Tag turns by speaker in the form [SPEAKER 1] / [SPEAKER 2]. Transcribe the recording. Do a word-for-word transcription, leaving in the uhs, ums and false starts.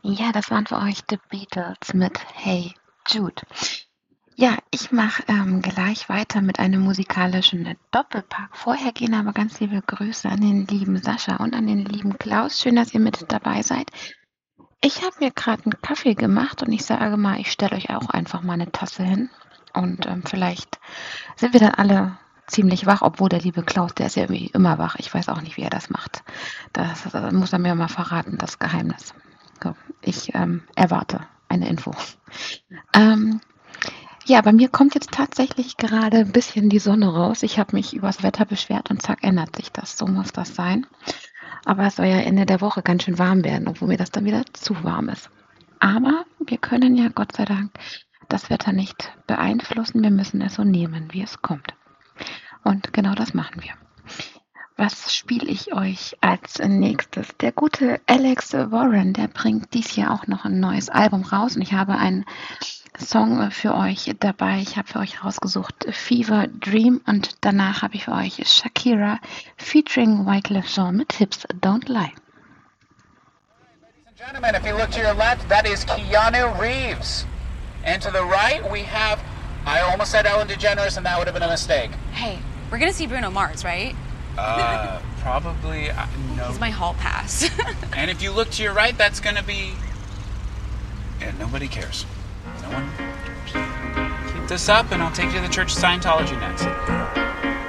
[SPEAKER 1] Ja, das waren für euch The Beatles mit Hey Jude. Ja, ich mache ähm, gleich weiter mit einem musikalischen Doppelpack. Vorher gehen aber ganz liebe Grüße an den lieben Sascha und an den lieben Klaus. Schön, dass ihr mit dabei seid. Ich habe mir gerade einen Kaffee gemacht und ich sage mal, ich stelle euch auch einfach mal eine Tasse hin. Und ähm, vielleicht sind wir dann alle ziemlich wach, obwohl der liebe Klaus, der ist ja irgendwie immer wach. Ich weiß auch nicht, wie er das macht. Das, das muss er mir mal verraten, das Geheimnis. So, ich ähm, erwarte eine Info. Ähm, ja, bei mir kommt jetzt tatsächlich gerade ein bisschen die Sonne raus. Ich habe mich übers Wetter beschwert und zack, ändert sich das. So muss das sein. Aber es soll ja Ende der Woche ganz schön warm werden, obwohl mir das dann wieder zu warm ist. Aber wir können ja Gott sei Dank das Wetter nicht beeinflussen. Wir müssen es so nehmen, wie es kommt. Und genau das machen wir. Was spiele ich euch als nächstes? Der gute Alex Warren, der bringt dies Jahr auch noch ein neues Album raus und ich habe einen Song für euch dabei. Ich habe für euch rausgesucht Fever Dream und danach habe ich für euch Shakira featuring Wyclef Jean mit Hips Don't Lie.
[SPEAKER 2] Gentlemen, if you look to your left, that is Keanu Reeves. And to the right, we have, I almost said Ellen DeGeneres, and that would have been a mistake.
[SPEAKER 3] Hey, we're gonna see Bruno Mars, right?
[SPEAKER 2] Uh, probably, uh, no.
[SPEAKER 3] He's my hall pass.
[SPEAKER 2] And if you look to your right, that's gonna be, yeah, nobody cares. No one cares. Keep this up, and I'll take you to the Church of Scientology next.